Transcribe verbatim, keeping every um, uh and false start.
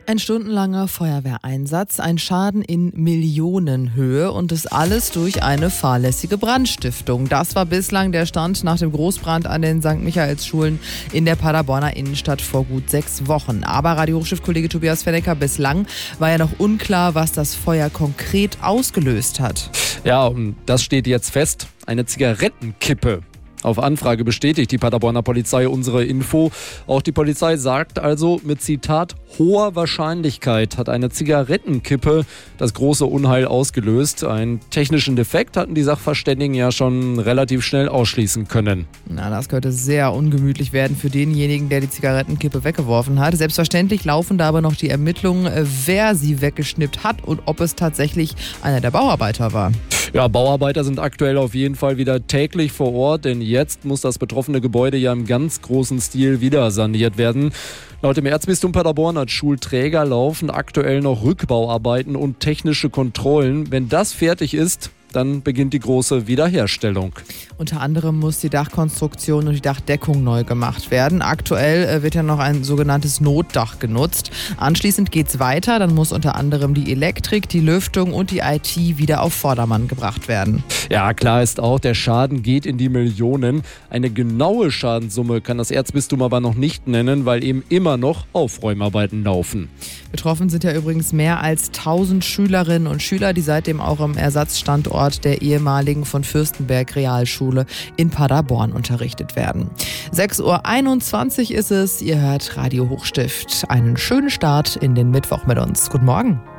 Ein stundenlanger Feuerwehreinsatz, ein Schaden in Millionenhöhe und das alles durch eine fahrlässige Brandstiftung. Das war bislang der Stand nach dem Großbrand an den Sankt Michaelsschulen in der Paderborner Innenstadt vor gut sechs Wochen. Aber Radio-Hochschulkollege Tobias Fennecker, bislang war ja noch unklar, was das Feuer konkret ausgelöst hat. Ja, und das steht jetzt fest. Eine Zigarettenkippe. Auf Anfrage bestätigt die Paderborner Polizei unsere Info. Auch die Polizei sagt also mit Zitat hoher Wahrscheinlichkeit hat eine Zigarettenkippe das große Unheil ausgelöst. Einen technischen Defekt hatten die Sachverständigen ja schon relativ schnell ausschließen können. Na, das könnte sehr ungemütlich werden für denjenigen, der die Zigarettenkippe weggeworfen hat. Selbstverständlich laufen da aber noch die Ermittlungen, wer sie weggeschnippt hat und ob es tatsächlich einer der Bauarbeiter war. Ja, Bauarbeiter sind aktuell auf jeden Fall wieder täglich vor Ort, denn jetzt muss das betroffene Gebäude ja im ganz großen Stil wieder saniert werden. Laut dem Erzbistum Paderborn als Schulträger laufen aktuell noch Rückbauarbeiten und technische Kontrollen. Wenn das fertig ist, dann beginnt die große Wiederherstellung. Unter anderem muss die Dachkonstruktion und die Dachdeckung neu gemacht werden. Aktuell äh, wird ja noch ein sogenanntes Notdach genutzt. Anschließend geht es weiter. Dann muss unter anderem die Elektrik, die Lüftung und die I T wieder auf Vordermann gebracht werden. Ja, klar ist auch, der Schaden geht in die Millionen. Eine genaue Schadenssumme kann das Erzbistum aber noch nicht nennen, weil eben immer noch Aufräumarbeiten laufen. Betroffen sind ja übrigens mehr als tausend Schülerinnen und Schüler, die seitdem auch im Ersatzstandort der ehemaligen von Fürstenberg Realschule in Paderborn unterrichtet werden. sechs Uhr einundzwanzig ist es. Ihr hört Radio Hochstift. Einen schönen Start in den Mittwoch mit uns. Guten Morgen.